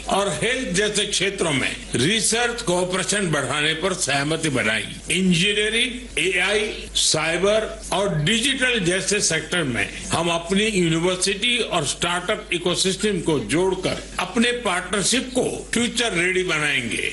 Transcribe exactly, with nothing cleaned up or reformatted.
और हेल्थ जैसे क्षेत्रों में रिसर्च कोऑपरेशन बढ़ाने पर सहमति बनाई। इंजीनियरिंग, एआई, साइबर और डिजिटल जैसे सेक्टर में हम अपनी यूनिवर्सिटी और स्टार्टअप इकोसिस्टम को जोड़कर अपने पार्टनरशिप को फ्यूचर रेडी बनाएंगे।